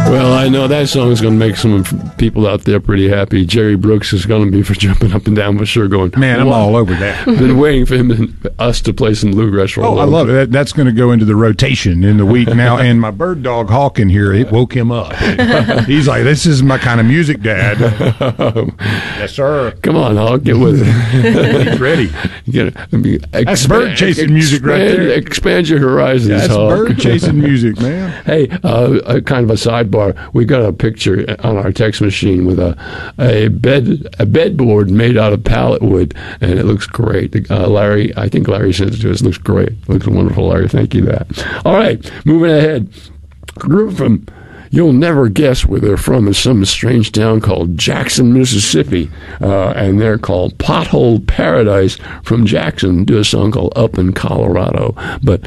Well, I know that song is going to make some people out there pretty happy. Jerry Brooks is going to be for jumping up and down for sure going, man, I'm all over that. Been waiting for him and us to play some bluegrass for a I love it. That's going to go into the rotation in the week now. And my bird dog, Hawk, in here, it woke him up. He's like, this is my kind of music, Dad. Yes, sir. Come on, Hawk, get with it. He's ready. That's bird chasing music right there. Expand your horizons, that's Hawk. Bird chasing music, man. Hey, kind of a sidebar. We got a picture on our text machine with a bedboard made out of pallet wood, and it looks great. I think Larry sent it to us. It looks great. It looks wonderful, Larry. Thank you for that. All right, moving ahead. A group from, you'll never guess where they're from, is some strange town called Jackson, Mississippi, and they're called Pothole Paradise from Jackson. Do a song called Up in Colorado. But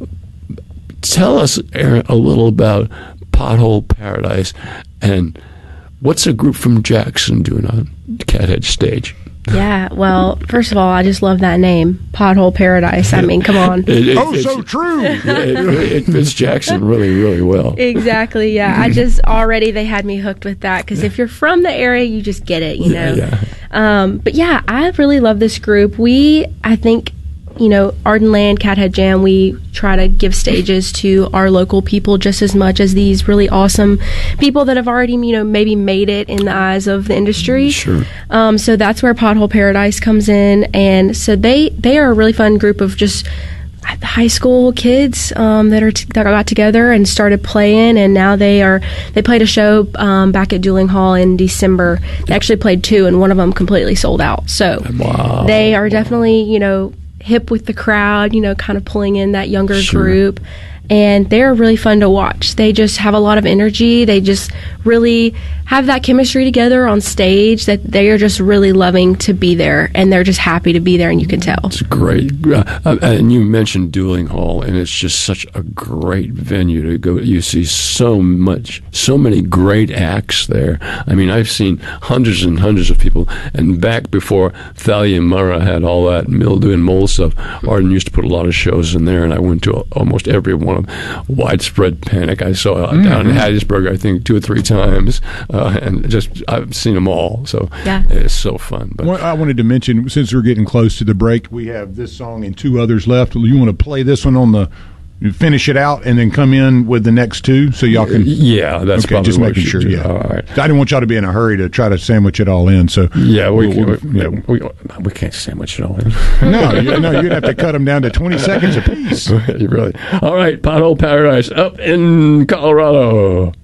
tell us, Aaron, a little about Pothole Paradise, and what's a group from Jackson doing on Cathead stage? Yeah, well, first of all, I just love that name, Pothole Paradise. I mean, come on. So true. It fits Jackson really, really well. Exactly, yeah. I just already, they had me hooked with that, because if you're from the area, you just get it, you know. But yeah, I really love this group. I think, Ardenland, Cathead Jam, we try to give stages to our local people just as much as these really awesome people that have already, maybe made it in the eyes of the industry. Sure. So that's where Pothole Paradise comes in. And so they are a really fun group of just high school kids that got together and started playing, and now they played a show back at Dueling Hall in December. They actually played 2, and one of them completely sold out. So they are definitely, hip with the crowd, kind of pulling in that younger group. And they're really fun to watch. They just have a lot of energy. They just really have that chemistry together on stage that they are just really loving to be there, and they're just happy to be there, and you can tell. It's great. And you mentioned Dueling Hall, and it's just such a great venue to go. You see so many great acts there. I mean, I've seen hundreds and hundreds of people, and back before Thalia Murrah had all that mildew and mold stuff, Arden used to put a lot of shows in there, and I went to almost every one of Widespread Panic. I saw down in Hattiesburg, I think, 2 or 3 times. And I've seen them all, so it's so fun. But I wanted to mention, since we're getting close to the break, we have this song and 2 others left. You want to play this one finish it out and then come in with the next 2 so y'all can... Yeah, that's okay, just making sure. Yeah. All right. I didn't want y'all to be in a hurry to try to sandwich it all in. So yeah, we can't sandwich it all in. No, you'd have to cut them down to 20 seconds apiece. Really? All right, Pothole Paradise up in Colorado.